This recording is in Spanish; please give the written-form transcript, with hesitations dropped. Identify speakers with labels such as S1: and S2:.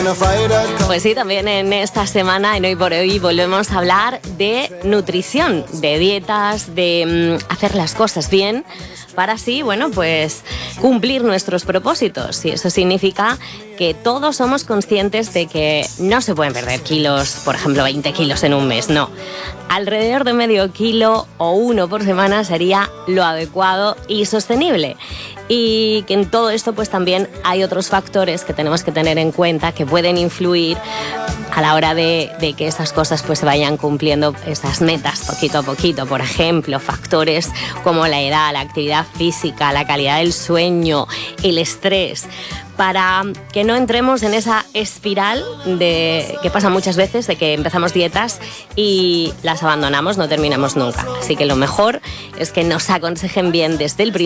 S1: Pues sí, también en esta semana, en Hoy por Hoy, volvemos a hablar de nutrición, de dietas, de hacer las cosas bien para así, bueno, pues cumplir nuestros propósitos. Y eso significa que todos somos conscientes de que no se pueden perder kilos, por ejemplo, 20 kilos en un mes, no. Alrededor de medio kilo o 1 por semana sería lo adecuado y sostenible. Y que en todo esto pues también hay otros factores que tenemos que tener en cuenta que pueden influir a la hora de que esas cosas pues se vayan cumpliendo, esas metas poquito a poquito. Por ejemplo, factores como la edad, la actividad física, la calidad del sueño, el estrés, para que no entremos en esa espiral que pasa muchas veces, de que empezamos dietas y las abandonamos, no terminamos nunca. Así que lo mejor es que nos aconsejen bien desde el principio